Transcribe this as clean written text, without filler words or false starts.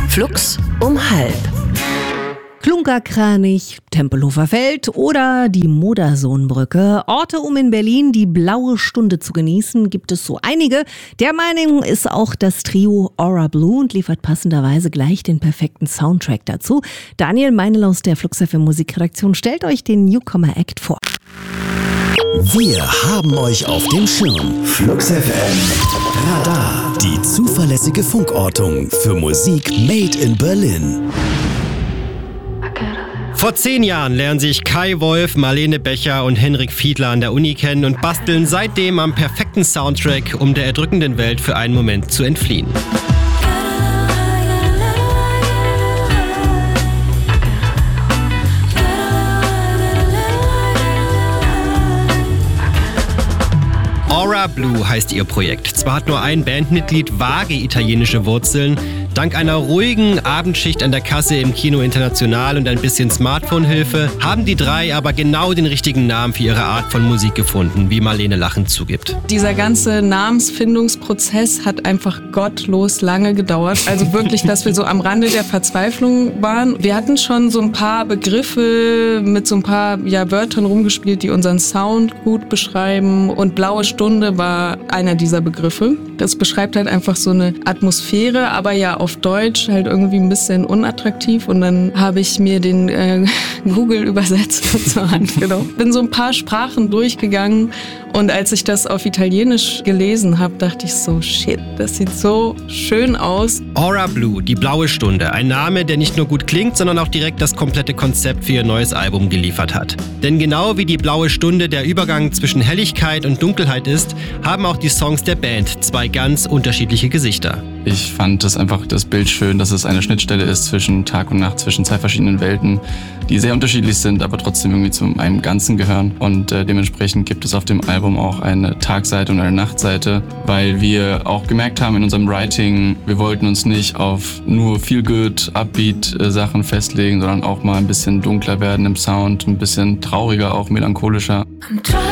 Flux um 12:30. Klunkerkranich, Tempelhofer Feld oder die Modersohnbrücke. Orte, um in Berlin die blaue Stunde zu genießen, gibt es so einige. Der Meinung ist auch das Trio Aura Blue und liefert passenderweise gleich den perfekten Soundtrack dazu. Daniel Meinl aus der Flux FM Musikredaktion stellt euch den Newcomer Act vor. Wir haben euch auf dem Schirm. Flux FM Radar. Die zuverlässige Funkortung für Musik made in Berlin. Vor 10 Jahren lernen sich Kai Wolf, Marlene Becher und Henrik Fiedler an der Uni kennen und basteln seitdem am perfekten Soundtrack, um der erdrückenden Welt für einen Moment zu entfliehen. Aura Blue heißt ihr Projekt. Zwar hat nur ein Bandmitglied vage italienische Wurzeln, dank einer ruhigen Abendschicht an der Kasse im Kino International und ein bisschen Smartphone-Hilfe haben die drei aber genau den richtigen Namen für ihre Art von Musik gefunden, wie Marlene lachend zugibt. Dieser ganze Namensfindungsprozess hat einfach gottlos lange gedauert. Also wirklich, dass wir so am Rande der Verzweiflung waren. Wir hatten schon so ein paar Begriffe mit so ein paar Wörtern rumgespielt, die unseren Sound gut beschreiben. Und Blaue Stunde war einer dieser Begriffe. Das beschreibt halt einfach so eine Atmosphäre, aber ja auf Deutsch halt irgendwie ein bisschen unattraktiv. Und dann habe ich mir den Google-Übersetzer zur Hand genommen. Bin so ein paar Sprachen durchgegangen und als ich das auf Italienisch gelesen habe, dachte ich so, shit, das sieht so schön aus. Aura Blue, die blaue Stunde. Ein Name, der nicht nur gut klingt, sondern auch direkt das komplette Konzept für ihr neues Album geliefert hat. Denn genau wie die blaue Stunde der Übergang zwischen Helligkeit und Dunkelheit ist, haben auch die Songs der Band zwei ganz unterschiedliche Gesichter. Ich fand das Bild schön, dass es eine Schnittstelle ist zwischen Tag und Nacht, zwischen zwei verschiedenen Welten, die sehr unterschiedlich sind, aber trotzdem irgendwie zu einem Ganzen gehören. Und dementsprechend gibt es auf dem Album auch eine Tagseite und eine Nachtseite, weil wir auch gemerkt haben in unserem Writing, wir wollten uns nicht auf nur Feel-Good, Upbeat Sachen festlegen, sondern auch mal ein bisschen dunkler werden im Sound, ein bisschen trauriger, auch melancholischer.